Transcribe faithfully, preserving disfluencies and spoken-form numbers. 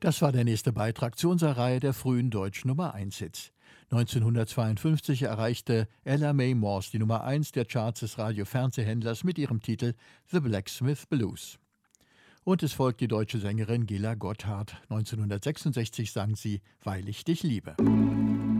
Das war der nächste Beitrag zu unserer Reihe der frühen deutschen Nummer eins Hits. neunzehnhundertzweiundfünfzig erreichte Ella Mae Morse die Nummer eins der Charts des Radio-Fernsehhändlers mit ihrem Titel The Blacksmith Blues. Und es folgt die deutsche Sängerin Gela Gotthard. neunzehnhundertsechsundsechzig sang sie Weil ich dich liebe.